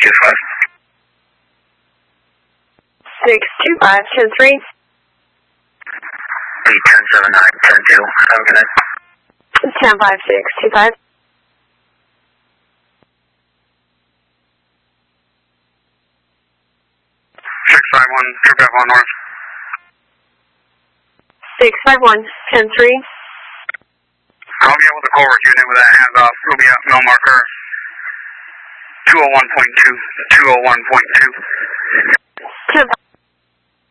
25. 625, 10-3. 10-7, 10-2. Have a good night. 10-5, 625. 651, trip F1 north. 651, 10-3. I'll be able to call work unit with that hands off. We'll be at mil marker 201.2, 201.2. 10-5.